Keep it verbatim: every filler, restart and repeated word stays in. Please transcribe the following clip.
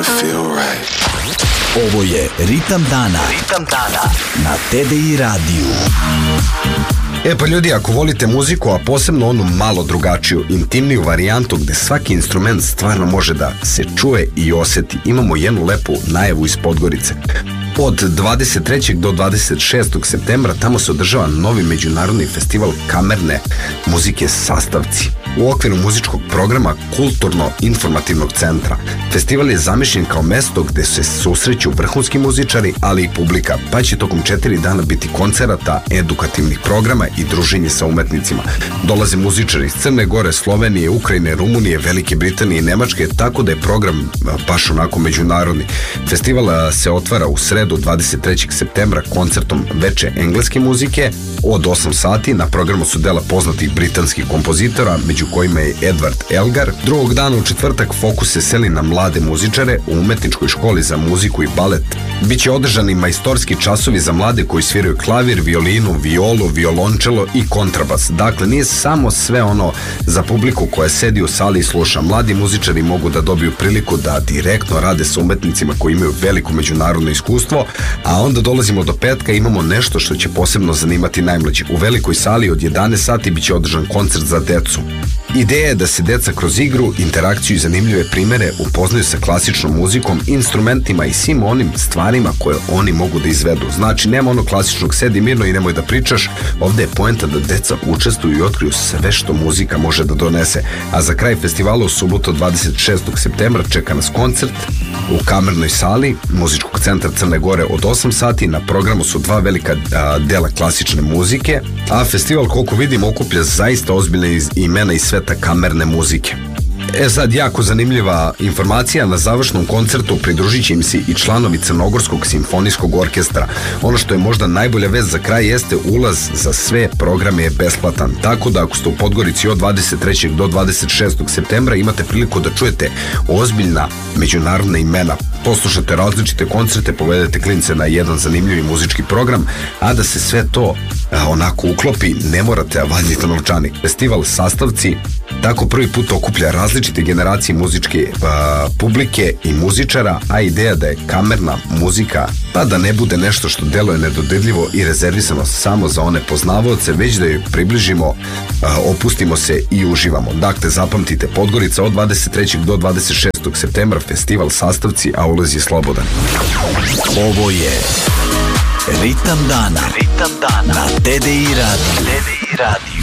it feel right. Ovo je Ritam dana. Ritam dana na T D I radiju. E pa ljudi, ako volite muziku, a posebno onu malo drugačiju, intimniju varijantu gde svaki instrument stvarno može da se čuje i oseti, imamo jednu lepu najavu iz Podgorice. Od dvadeset trećeg do dvadeset šestog septembra tamo se održava novi međunarodni festival kamerne muzike Sastavci u okviru muzičkog programa Kulturno-informativnog centra. Festival je zamišljen kao mesto gde se susreću vrhunski muzičari, ali i publika, pa će tokom četiri dana biti koncerata, edukativnih programa i druženje sa umetnicima. Dolaze muzičari iz Crne Gore, Slovenije, Ukrajine, Rumunije, Velike Britanije i Nemačke, tako da je program baš onako međunarodni. Festival se otvara u sredu dvadeset trećeg septembra koncertom veče engleske muzike od osam sati. Na programu su dela poznatih britanskih kompozitora, među kojima je Edward Elgar. Drugog dana u četvrtak fokus se seli na mlade muzičare u umetničkoj školi za muziku i balet. Biće održani majstorski časovi za mlade koji sviraju klavir, violinu, violu, violončelo i kontrabas. Dakle, nije samo sve ono za publiku koja sedi u sali i sluša. Mladi muzičari mogu da dobiju priliku da direktno rade sa umetnicima koji imaju veliko međunarodno iskustvo, a onda dolazimo do petka i imamo nešto što će posebno zanimati najmlađi. U velikoj sali od jedanaest sati biće održan koncert za decu. Ideja je da se deca kroz igru, interakciju i zanimljive primere upoznaju sa klasičnom muzikom, instrumentima i svim onim stvarima koje oni mogu da izvedu. Znači, nema ono klasičnog sedi mirno i nemoj da pričaš. Ovde je poenta da deca učestvuju i otkriju sve što muzika može da donese. A za kraj festivala u subotu dvadeset šestog septembra čeka nas koncert u kamernoj sali Muzičkog centra Crne Gore od osam sati. Na programu su dva velika a, dela klasične muzike, a festival, koliko vidim, okuplja zaista ozbiljne iz, imena iz sveta kamerne muzike. E sad, jako zanimljiva informacija, na završnom koncertu pridružit će im se i članovi Crnogorskog simfonijskog orkestra. Ono što je možda najbolja vest za kraj jeste ulaz za sve programe je besplatan, tako da ako ste u Podgorici od dvadeset trećeg do dvadeset šestog septembra imate priliku da čujete ozbiljna međunarodna imena, poslušate različite koncerte, povedete klince na jedan zanimljivi muzički program, a da se sve to a, onako uklopi, ne morate vaditi novčanik. Festival Sastavci tako prvi put okuplja različite generacije muzičke a, publike i muzičara, a ideja da je kamerna muzika pa da ne bude nešto što deluje nedodirljivo i rezervisano samo za one poznavaoce, već da joj približimo, a, opustimo se i uživamo. Dakle, zapamtite, Podgorica od dvadeset trećeg do dvadeset šestog septembra, festival Sastavci, a ulaz je slobodan. Ovo je Ritam dana. Ritam dana na T D I radiju. T D I radiju.